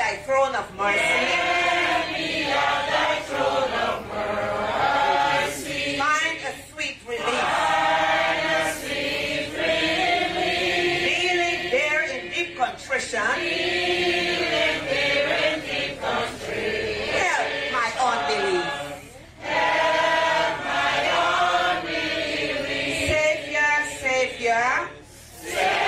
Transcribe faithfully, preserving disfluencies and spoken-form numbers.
thy throne of mercy. Get me at thy throne of mercy. Find a sweet relief. Find a sweet relief. Kneeling there in deep contrition.